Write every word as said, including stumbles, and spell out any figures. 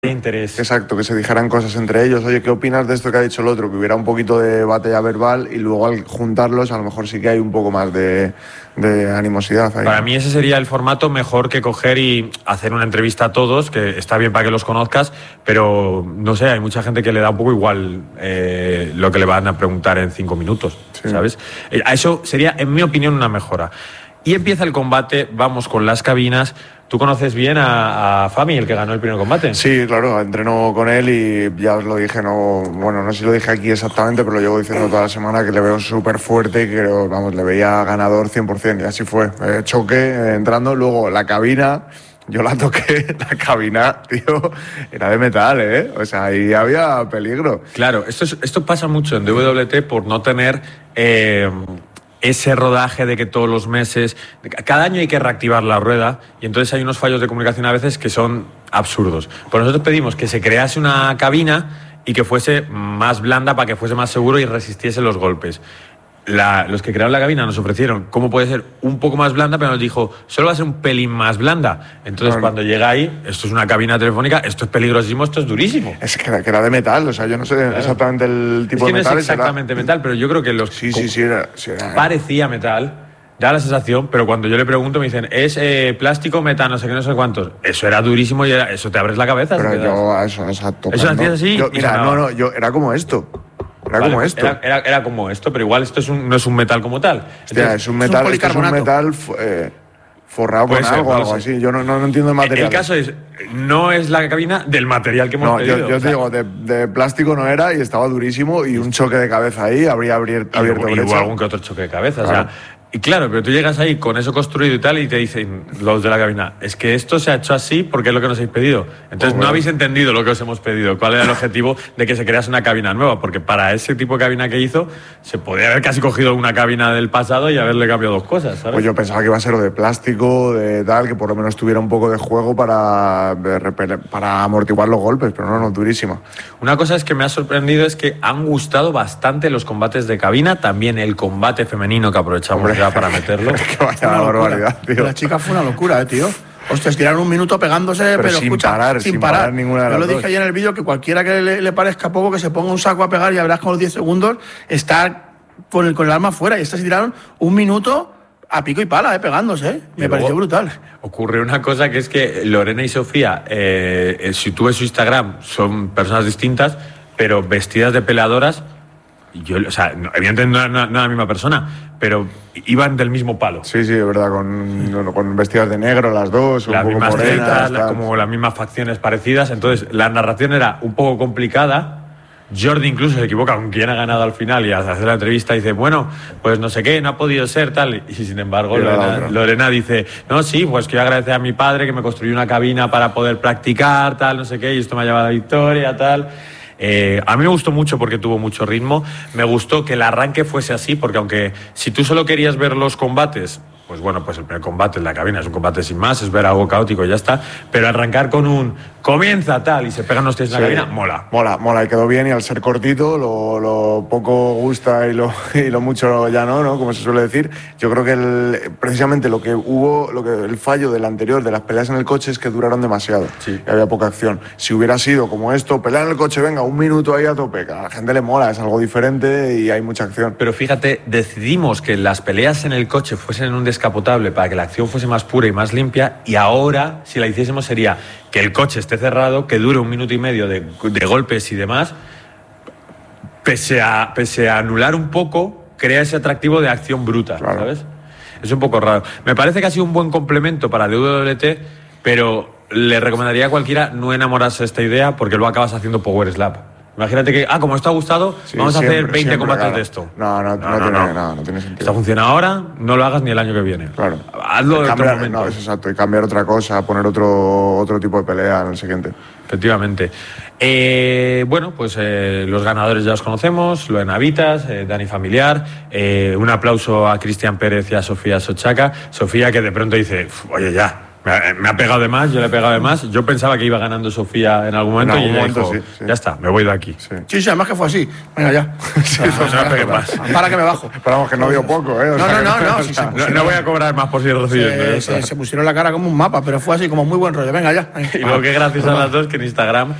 interés. Exacto, que se dijeran cosas entre ellos. Oye, ¿qué opinas de esto que ha dicho el otro? Que hubiera un poquito de batalla verbal y luego al juntarlos a lo mejor sí que hay un poco más de, de animosidad ahí. Para mí ese sería el formato mejor que coger y hacer una entrevista a todos, que está bien para que los conozcas, pero no sé, hay mucha gente que le da un poco igual eh, lo que le van a preguntar en cinco minutos, sí. ¿Sabes? Eh, eso sería, en mi opinión, una mejora. Y empieza el combate, vamos con las cabinas. ¿Tú conoces bien a, a Fami, el que ganó el primer combate? Sí, claro, entreno con él y ya os lo dije, no, bueno, no sé si lo dije aquí exactamente, pero lo llevo diciendo toda la semana que le veo súper fuerte y que, vamos, le veía ganador cien por ciento y así fue. Eh, choque, eh, entrando, luego la cabina, yo la toqué, la cabina, tío, era de metal, ¿eh? O sea, ahí había peligro. Claro, esto, es, esto pasa mucho en W W E por no tener... Eh, ese rodaje de que todos los meses, cada año hay que reactivar la rueda y entonces hay unos fallos de comunicación a veces que son absurdos. Pues nosotros pedimos que se crease una cabina y que fuese más blanda para que fuese más seguro y resistiese los golpes. La, los que crearon la cabina nos ofrecieron cómo puede ser un poco más blanda, pero nos dijo, solo va a ser un pelín más blanda. Entonces, bueno, cuando llega ahí, esto es una cabina telefónica, esto es peligrosísimo, esto es durísimo. Es que era, que era de metal, o sea, yo no sé claro. exactamente el tipo es que de metal. No es exactamente era... metal, pero yo creo que los... Sí, sí, sí, era, sí era... Parecía metal, da la sensación, pero cuando yo le pregunto me dicen, es eh, plástico, metal, no sé qué, no sé cuántos. Eso era durísimo y era, eso te abres la cabeza. Pero yo, eso, exacto. Eso hacías así yo, Mira, no, no, yo era como esto. Era vale, como esto. Era, era, era como esto, pero igual esto es un, no es un metal como tal. Entonces, Hostia, es un metal, es un, es un metal eh, forrado con ser, algo o no algo sé. así. Yo no, no, no entiendo el material. El caso es, no es la cabina del material que hemos no, pedido. Yo, yo o te sea, digo, de, de plástico no era y estaba durísimo y un choque de cabeza ahí habría abierto, y, abierto y brecha. hubo algún que otro choque de cabeza. Claro. O sea, y claro, pero tú llegas ahí con eso construido y tal y te dicen los de la cabina, es que esto se ha hecho así porque es lo que nos habéis pedido. Entonces oh, bueno. no habéis entendido lo que os hemos pedido, cuál era el objetivo de que se crease una cabina nueva, porque para ese tipo de cabina que hizo se podía haber casi cogido una cabina del pasado y haberle cambiado dos cosas, ¿sabes? Pues yo pensaba que iba a ser de plástico, de tal, que por lo menos tuviera un poco de juego para, para amortiguar los golpes, pero no, no, durísima. Una cosa es que me ha sorprendido es que han gustado bastante los combates de cabina, también el combate femenino que aprovechamos Hombre. para meterlo. Es que vaya una barbaridad, tío. La chica fue una locura, eh, tío. Hostia, tiraron un minuto pegándose, pero, pero sin escucha, parar, sin, sin parar. parar ninguna de las Yo lo dije dos. ayer en el vídeo que cualquiera que le, le parezca poco, que se ponga un saco a pegar y ya verás con los diez segundos está con el, con el arma fuera. Y estas se tiraron un minuto a pico y pala, eh, pegándose, eh. Me pareció brutal. Ocurre una cosa que es que Lorena y Sofía, eh, si tú ves su Instagram, son personas distintas, pero vestidas de peleadoras. Yo, o sea, evidentemente no era no, no la misma persona, pero iban del mismo palo. Sí, sí, es verdad, con, con vestidas de negro las dos, las un mismas poco morenas, citas, la, como las mismas facciones parecidas. Entonces, la narración era un poco complicada. Jordi incluso se equivoca con quién ha ganado al final y al hacer la entrevista dice, bueno, pues no sé qué, no ha podido ser tal. Y sin embargo, Lorena, Lorena dice, no, sí, pues quiero agradecer a mi padre que me construyó una cabina para poder practicar, tal, no sé qué, y esto me ha llevado a la victoria, tal. Eh, a mí me gustó mucho porque tuvo mucho ritmo. Me gustó que el arranque fuese así, porque aunque si tú solo querías ver los combates, pues bueno, pues el primer combate en la cabina es un combate sin más, es ver algo caótico y ya está. Pero arrancar con un comienza tal y se pegan los tíos en la sí, cabina, mola. Mola, mola, y quedó bien y al ser cortito, lo, lo poco gusta y lo, y lo mucho ya no, ¿no? Como se suele decir. Yo creo que el, precisamente lo que hubo, lo que el fallo del anterior, de las peleas en el coche, es que duraron demasiado. Sí. Y había poca acción. Si hubiera sido como esto, pelear en el coche, venga, un minuto ahí a tope, a la gente le mola, es algo diferente y hay mucha acción. Pero fíjate, decidimos que las peleas en el coche fuesen en un descapotable para que la acción fuese más pura y más limpia, y ahora, si la hiciésemos, sería que el coche esté cerrado, que dure un minuto y medio de, de golpes y demás, pese a, pese a anular un poco, crea ese atractivo de acción bruta, claro. ¿Sabes? Es un poco raro. Me parece que ha sido un buen complemento para W W E, pero le recomendaría a cualquiera no enamorarse de esta idea porque luego acabas haciendo Power Slap. Imagínate que, ah, como esto ha gustado, sí, vamos siempre, a hacer veinte siempre, combates claro. de esto. No, no, no, no, no, tiene, no. No, no tiene sentido. Esto funciona ahora, no lo hagas ni el año que viene. Claro. Hazlo en otro momento. No, es exacto, y cambiar otra cosa, poner otro, otro tipo de pelea en el siguiente. Efectivamente. Eh, bueno, pues eh, los ganadores ya los conocemos, Lorena Vitas, eh, Dani Familiar, eh, un aplauso a Cristian Pérez y a Sofía Sochaca. Sofía que de pronto dice, oye ya, Me ha, me ha pegado de más, yo le he pegado de más. Yo pensaba que iba ganando Sofía en algún momento en algún y ella momento, dijo, sí, sí. ya está, me voy de aquí. Sí, sí, sí, además que fue así. Venga, ya. Sí, no, no, no pegue más. Para que me bajo. Pero vamos, que no dio poco, ¿eh? O no, sea, no, no, no, no, si se no, no voy a cobrar más por si recibiendo. Se, se, se pusieron la cara como un mapa, pero fue así, como muy buen rollo. Venga, ya. Y luego que gracias a las dos que en Instagram